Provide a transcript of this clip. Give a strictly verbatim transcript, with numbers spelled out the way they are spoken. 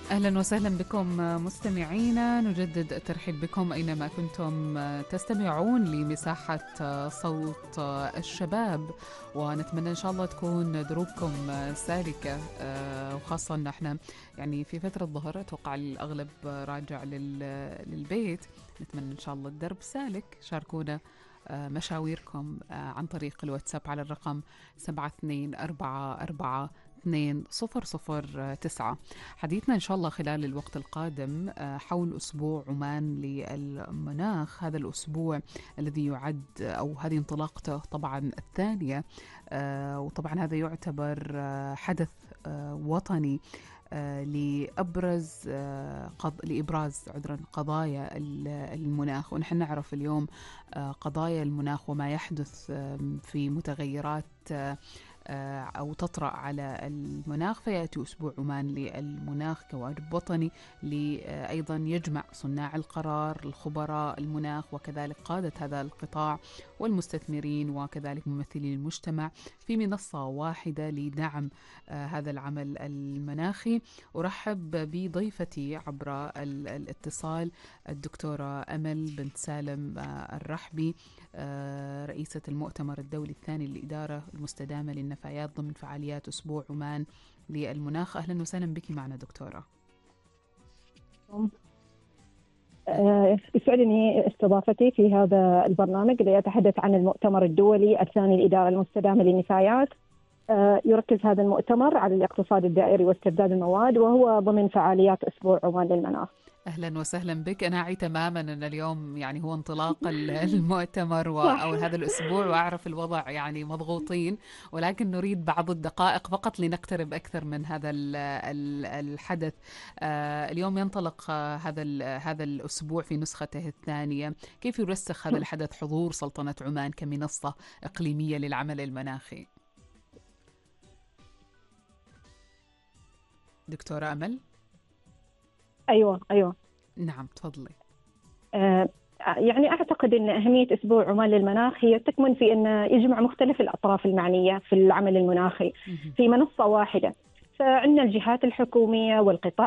أهلا وسهلا بكم مستمعينا، نجدد الترحيب بكم أينما كنتم تستمعون لمساحة صوت الشباب، ونتمنى إن شاء الله تكون دروبكم سالكة، وخاصة أن احنا يعني في فترة ظهر أتوقع الأغلب راجع للبيت. نتمنى إن شاء الله الدرب سالك. شاركونا مشاويركم عن طريق الواتساب على الرقم سبعة اثنين أربعة أربعة اثنين صفر صفر تسعة. حديثنا إن شاء الله خلال الوقت القادم حول أسبوع عمان للمناخ، هذا الأسبوع الذي يعد أو هذه انطلاقته طبعا الثانية، وطبعا هذا يعتبر حدث وطني لأبرز قض... لإبراز عذرا قضايا المناخ. ونحن نعرف اليوم قضايا المناخ وما يحدث في متغيرات أو تطرأ على المناخ، فيأتي أسبوع عمان للمناخ كواجب وطني أيضا يجمع صناع القرار، الخبراء المناخ، وكذلك قادة هذا القطاع والمستثمرين، وكذلك ممثلي المجتمع في منصة واحدة لدعم هذا العمل المناخي. أرحب بضيفتي عبر الاتصال الدكتورة أمل بنت سالم الرحبي، رئيسة المؤتمر الدولي الثاني للإدارة المستدامة للنفايات ضمن فعاليات أسبوع عمان للمناخ. أهلا وسهلا بك معنا دكتورة. يسعدني استضافتي في هذا البرنامج ليتحدث عن المؤتمر الدولي الثاني للإدارة المستدامة للنفايات. يركز هذا المؤتمر على الاقتصاد الدائري واسترداد المواد، وهو ضمن فعاليات أسبوع عمان للمناخ. أهلا وسهلا بك. أنا أعي تماما أن اليوم يعني هو انطلاق المؤتمر و... أو هذا الأسبوع، وأعرف الوضع يعني مضغوطين، ولكن نريد بعض الدقائق فقط لنقترب أكثر من هذا الحدث. اليوم ينطلق هذا هذا الأسبوع في نسخته الثانية. كيف يرسخ هذا الحدث حضور سلطنة عمان كمنصة إقليمية للعمل المناخي؟ دكتورة أمل. أيوة أيوة نعم تفضلي. آه يعني أعتقد أن أهمية أسبوع عمان للمناخ هي تكمن في أن يجمع مختلف الأطراف المعنية في العمل المناخي في منصة واحدة. فعندنا الجهات الحكومية والقطاع